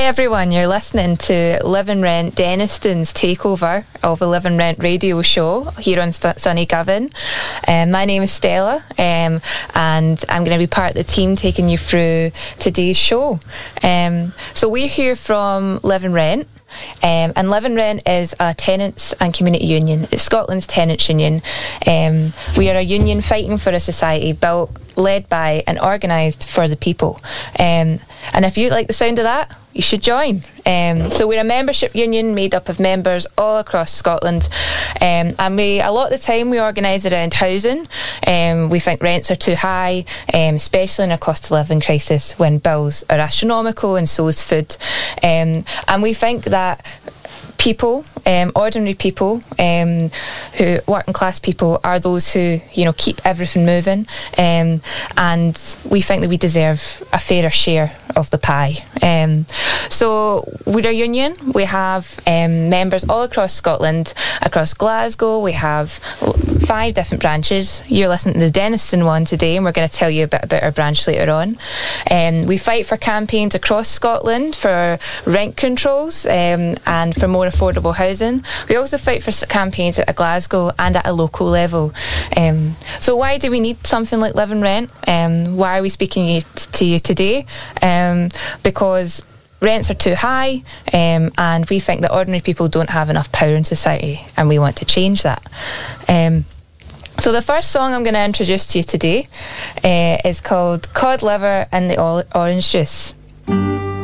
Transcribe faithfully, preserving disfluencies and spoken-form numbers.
everyone, you're listening to Live and Rent Denniston's takeover of the Live and Rent radio show here on St- Sunny Govan. Um, my name is Stella, um, and I'm going to be part of the team taking you through today's show. Um, so we're here from Live and Rent. Um, and Live and Rent is a tenants and community union. It's Scotland's tenants union. Um, we are a union fighting for a society built, led by and organised for the people. Um, and if you like the sound of that, you should join. Um, so we're a membership union made up of members all across Scotland, um, and we a lot of the time we organise around housing. Um, we think rents are too high, um, especially in a cost of living crisis when bills are astronomical and so is food. Um, and we think that people, um, ordinary people, um, who working class people, are those who, you know, keep everything moving, um, and we think that we deserve a fairer share of the pie. Um, so we're a union. We have um, members all across Scotland, across Glasgow. We have five different branches. You're listening to the Denniston one today, and we're going to tell you a bit about our branch later on. Um, we fight for campaigns across Scotland for rent controls um, and for more affordable housing. We also fight for campaigns at a Glasgow and at a local level. Um, so why do we need something like Live and Rent? Um, why are we speaking you, to you today? Um, because rents are too high, um, and we think that ordinary people don't have enough power in society, and we want to change that. Um, so the first song I'm going to introduce to you today uh, is called Cod Liver and the Orange Juice.